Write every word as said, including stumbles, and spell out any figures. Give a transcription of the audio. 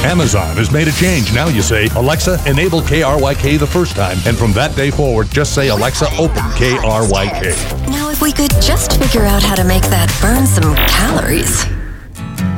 Amazon has made a change. Now you say, Alexa, enable K R Y K the first time. And from that day forward, just say, Alexa, open K R Y K. Now, if we could just figure out how to make that burn some calories.